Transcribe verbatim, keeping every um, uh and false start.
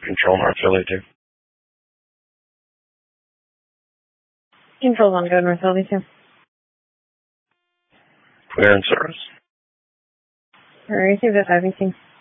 Control North Philly two. Control one, go North Philly two. Clear and service. Receive the five eighteen.